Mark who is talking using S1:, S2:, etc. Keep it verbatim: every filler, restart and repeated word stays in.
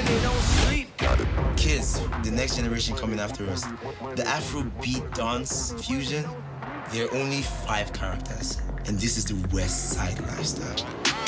S1: they don't sleep.
S2: Kids, the next generation coming after us, the Afrobeat dance fusion, there are only five characters, and this is the West Side lifestyle.